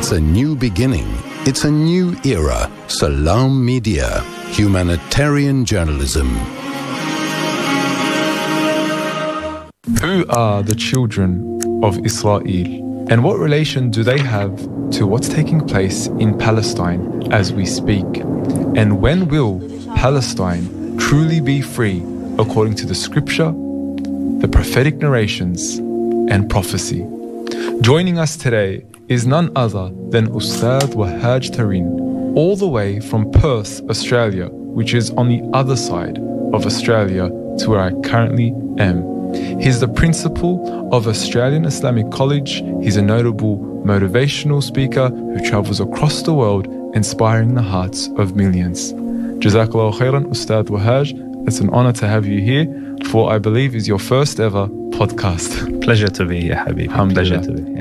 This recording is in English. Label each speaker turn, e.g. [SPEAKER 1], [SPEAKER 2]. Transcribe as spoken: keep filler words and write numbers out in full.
[SPEAKER 1] It's a new beginning. It's a new era. Salam Media. Humanitarian journalism.
[SPEAKER 2] Who are the children of Israel? And what relation do they have to what's taking place in Palestine as we speak? And when will Palestine truly be free according to the scripture, the prophetic narrations, and prophecy? Joining us today is none other than Ustad Wahaj Tareen, all the way from Perth, Australia, which is on the other side of Australia to where I currently am. He's the principal of Australian Islamic College. He's a notable motivational speaker who travels across the world, inspiring the hearts of millions. Jazakallah khairan, Ustad Wahaj. It's an honor to have you here for, I believe, is your first ever podcast.
[SPEAKER 3] Pleasure to be here, Habib. Pleasure to be here.